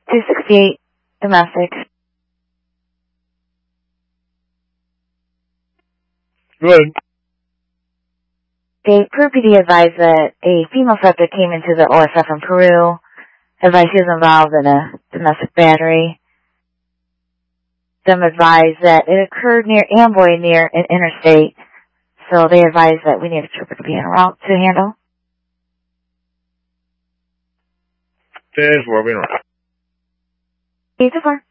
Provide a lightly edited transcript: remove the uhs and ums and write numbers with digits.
268 domestic. Good. The Peru PD advised that a female suspect came into the OSF from Peru, advised she was involved in a domestic battery. Them advised that it occurred near Amboy, near an interstate, so they advised that we need a trooper to be en route to handle. 10-4, be en route. 8-4.